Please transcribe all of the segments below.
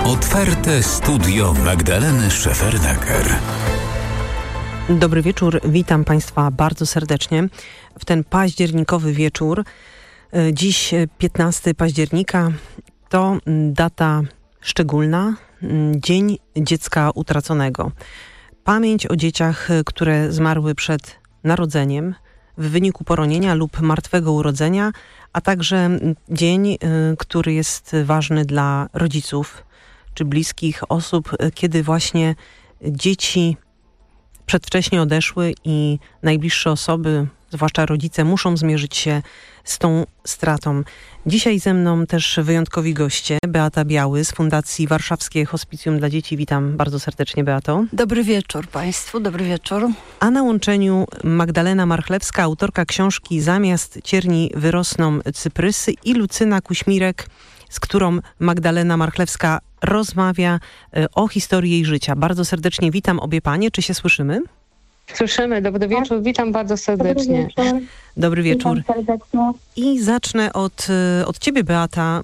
Otwarte studio Magdaleny Szefernaker. Dobry wieczór, witam Państwa bardzo serdecznie w ten październikowy wieczór. Dziś 15 października to data szczególna, Dzień Dziecka Utraconego. Pamięć o dzieciach, które zmarły przed narodzeniem, w wyniku poronienia lub martwego urodzenia, a także dzień, który jest ważny dla rodziców czy bliskich osób, kiedy właśnie dzieci przedwcześnie odeszły i najbliższe osoby, zwłaszcza rodzice, muszą zmierzyć się z tą stratą. Dzisiaj ze mną też wyjątkowi goście. Beata Biały z Fundacji Warszawskie Hospicjum dla Dzieci. Witam bardzo serdecznie, Beato. Dobry wieczór Państwu, dobry wieczór. A na łączeniu Magdalena Marchlewska, autorka książki Zamiast cierni wyrosną cyprysy, i Lucyna Kuśmirek, z którą Magdalena Marchlewska rozmawia o historii jej życia. Bardzo serdecznie witam obie panie. Czy się słyszymy? Słyszymy. Dobry wieczór. Witam bardzo serdecznie. Dobry wieczór. Witam serdecznie. I zacznę od ciebie, Beata.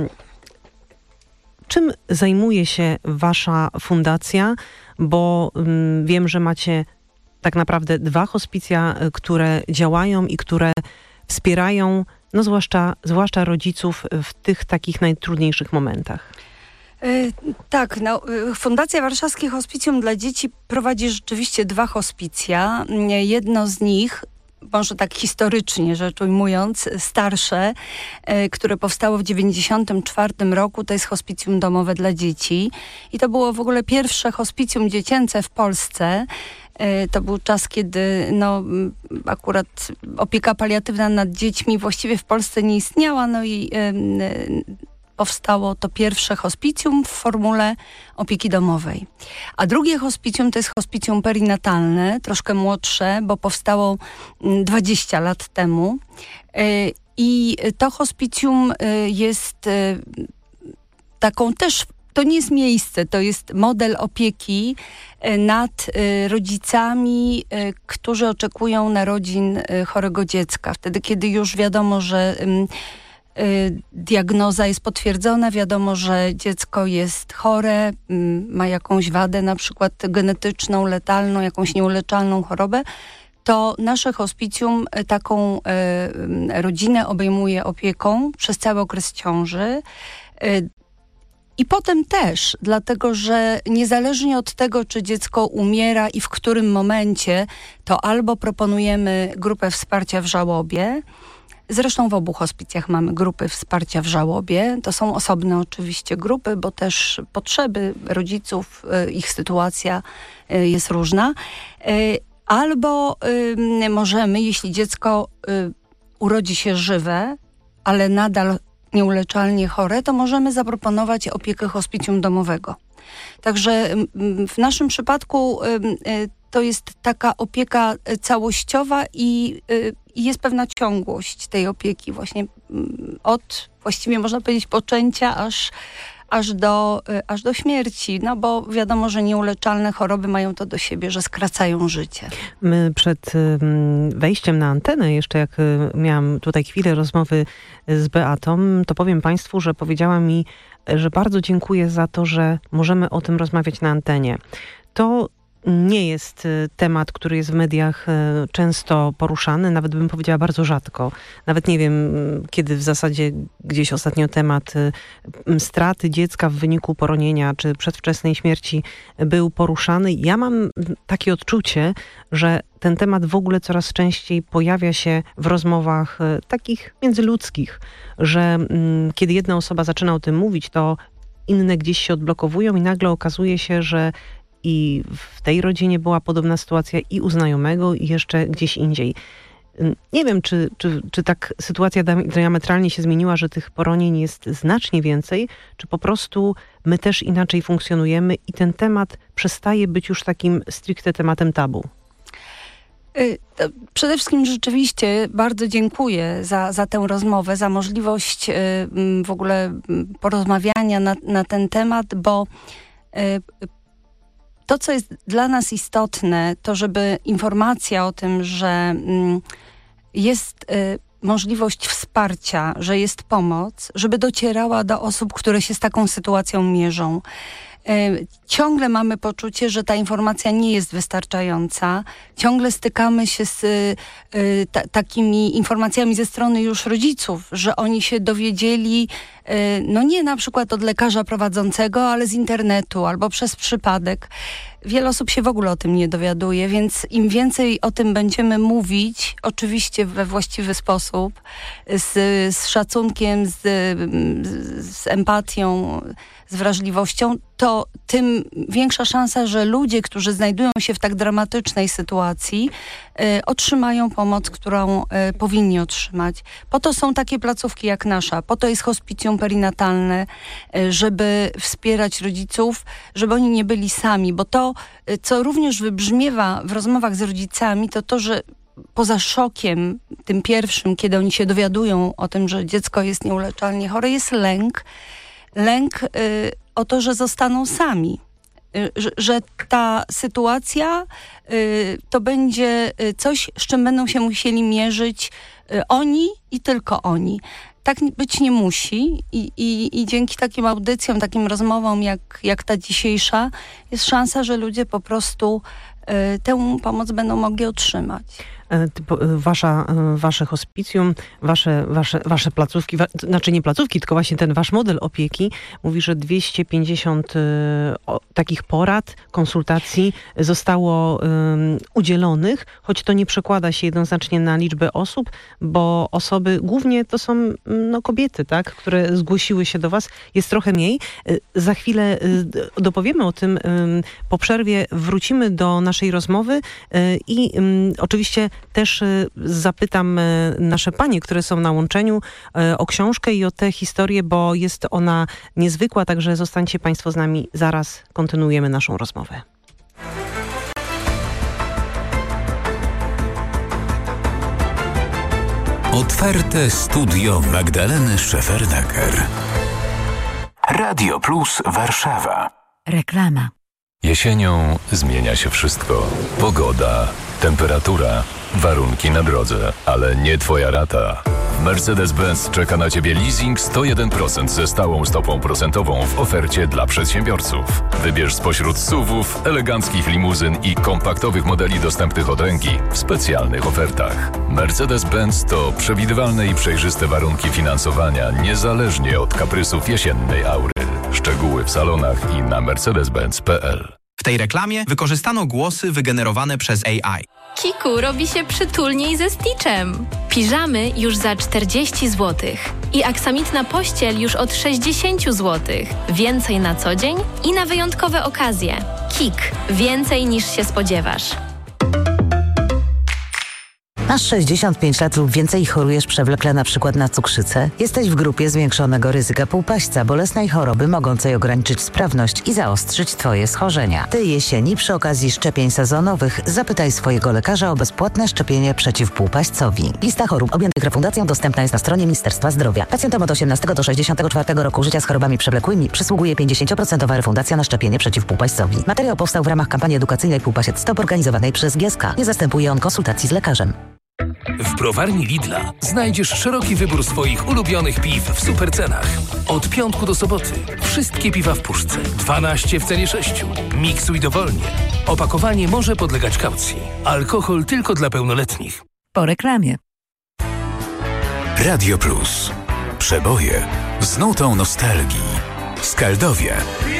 Czym zajmuje się wasza fundacja? Bo wiem, że macie tak naprawdę 2 hospicja, które działają i które wspierają zwłaszcza rodziców w tych takich najtrudniejszych momentach. Tak, Fundacja Warszawskie Hospicjum dla Dzieci prowadzi rzeczywiście 2 hospicja. Jedno z nich, może tak historycznie rzecz ujmując, starsze, które powstało w 1994 roku, to jest hospicjum domowe dla dzieci. I to było w ogóle pierwsze hospicjum dziecięce w Polsce. To był czas, kiedy akurat opieka paliatywna nad dziećmi właściwie w Polsce nie istniała, i powstało to pierwsze hospicjum w formule opieki domowej. A drugie hospicjum to jest hospicjum perinatalne, troszkę młodsze, bo powstało 20 lat temu. I to hospicjum jest taką też, to nie jest miejsce, to jest model opieki nad rodzicami, którzy oczekują narodzin chorego dziecka. Wtedy, kiedy już wiadomo, że diagnoza jest potwierdzona, wiadomo, że dziecko jest chore, ma jakąś wadę, na przykład genetyczną, letalną, jakąś nieuleczalną chorobę, to nasze hospicjum taką rodzinę obejmuje opieką przez cały okres ciąży. I potem też, dlatego że niezależnie od tego, czy dziecko umiera i w którym momencie, to albo proponujemy grupę wsparcia w żałobie. Zresztą w obu hospicjach mamy grupy wsparcia w żałobie. To są osobne oczywiście grupy, bo też potrzeby rodziców, ich sytuacja jest różna. Albo możemy, jeśli dziecko urodzi się żywe, ale nadal nieuleczalnie chore, to możemy zaproponować opiekę hospicjum domowego. Także w naszym przypadku to jest taka opieka całościowa i jest pewna ciągłość tej opieki właśnie od właściwie można powiedzieć poczęcia aż do śmierci, bo wiadomo, że nieuleczalne choroby mają to do siebie, że skracają życie. My przed wejściem na antenę, jeszcze jak miałam tutaj chwilę rozmowy z Beatą, to powiem Państwu, że powiedziała mi, że bardzo dziękuję za to, że możemy o tym rozmawiać na antenie. To nie jest temat, który jest w mediach często poruszany, nawet bym powiedziała bardzo rzadko. Nawet nie wiem, kiedy w zasadzie gdzieś ostatnio temat straty dziecka w wyniku poronienia czy przedwczesnej śmierci był poruszany. Ja mam takie odczucie, że ten temat w ogóle coraz częściej pojawia się w rozmowach takich międzyludzkich, że kiedy jedna osoba zaczyna o tym mówić, to inne gdzieś się odblokowują i nagle okazuje się, że i w tej rodzinie była podobna sytuacja i u znajomego, i jeszcze gdzieś indziej. Nie wiem, czy tak sytuacja diametralnie się zmieniła, że tych poronień jest znacznie więcej, czy po prostu my też inaczej funkcjonujemy i ten temat przestaje być już takim stricte tematem tabu. Przede wszystkim rzeczywiście bardzo dziękuję za tę rozmowę, za możliwość w ogóle porozmawiania na ten temat, bo to, co jest dla nas istotne, to żeby informacja o tym, że jest możliwość wsparcia, że jest pomoc, żeby docierała do osób, które się z taką sytuacją mierzą. Ciągle mamy poczucie, że ta informacja nie jest wystarczająca. Ciągle stykamy się z takimi informacjami ze strony już rodziców, że oni się dowiedzieli, no nie na przykład od lekarza prowadzącego, ale z internetu albo przez przypadek. Wiele osób się w ogóle o tym nie dowiaduje, więc im więcej o tym będziemy mówić, oczywiście we właściwy sposób, z szacunkiem, z empatią, z wrażliwością, to tym większa szansa, że ludzie, którzy znajdują się w tak dramatycznej sytuacji, otrzymają pomoc, którą powinni otrzymać. Po to są takie placówki jak nasza, po to jest hospicjum perinatalne, żeby wspierać rodziców, żeby oni nie byli sami, bo to, co również wybrzmiewa w rozmowach z rodzicami, to, że poza szokiem, tym pierwszym, kiedy oni się dowiadują o tym, że dziecko jest nieuleczalnie chore, jest lęk o to, że zostaną sami. Że ta sytuacja to będzie coś, z czym będą się musieli mierzyć oni i tylko oni. Tak być nie musi i dzięki takim audycjom, takim rozmowom jak ta dzisiejsza, jest szansa, że ludzie po prostu tę pomoc będą mogli otrzymać. Wasze hospicjum, wasze placówki, znaczy nie placówki, tylko właśnie ten wasz model opieki mówi, że 250 takich porad, konsultacji zostało udzielonych, choć to nie przekłada się jednoznacznie na liczbę osób, bo osoby, głównie to są kobiety, tak, które zgłosiły się do was, jest trochę mniej. Za chwilę dopowiemy o tym. Po przerwie wrócimy do naszej rozmowy i oczywiście też zapytam nasze panie, które są na łączeniu, o książkę i o tę historię, bo jest ona niezwykła, także zostańcie państwo z nami. Zaraz kontynuujemy naszą rozmowę. Otwarte studio Magdaleny Szefernaker. Radio Plus Warszawa. Reklama. Jesienią zmienia się wszystko. Pogoda, temperatura, warunki na drodze, ale nie twoja rata. Mercedes-Benz czeka na ciebie leasing 101% ze stałą stopą procentową w ofercie dla przedsiębiorców. Wybierz spośród SUV-ów, eleganckich limuzyn i kompaktowych modeli dostępnych od ręki w specjalnych ofertach. Mercedes-Benz to przewidywalne i przejrzyste warunki finansowania niezależnie od kaprysów jesiennej aury. Szczegóły w salonach i na mercedes-benz.pl. W tej reklamie wykorzystano głosy wygenerowane przez AI. Kiku robi się przytulniej ze Stitchem. Piżamy już za 40 zł. I aksamitna pościel już od 60 zł. Więcej na co dzień i na wyjątkowe okazje. Kik. Więcej niż się spodziewasz. Masz 65 lat lub więcej i chorujesz przewlekle na przykład na cukrzycę? Jesteś w grupie zwiększonego ryzyka półpaśćca, bolesnej choroby mogącej ograniczyć sprawność i zaostrzyć Twoje schorzenia. Tej jesieni przy okazji szczepień sezonowych zapytaj swojego lekarza o bezpłatne szczepienie przeciw półpaśćcowi. Lista chorób objętych refundacją dostępna jest na stronie Ministerstwa Zdrowia. Pacjentom od 18 do 64 roku życia z chorobami przewlekłymi przysługuje 50% refundacja na szczepienie przeciw półpaśćcowi. Materiał powstał w ramach kampanii edukacyjnej Półpasiec Stop organizowanej przez GSK. Nie zastępuje on konsultacji z lekarzem. W browarni Lidla znajdziesz szeroki wybór swoich ulubionych piw w supercenach. Od piątku do soboty wszystkie piwa w puszce, 12 w cenie 6. Miksuj dowolnie. Opakowanie może podlegać kaucji. Alkohol tylko dla pełnoletnich. Po reklamie. Radio Plus. Przeboje z nutą nostalgii. Skaldowie.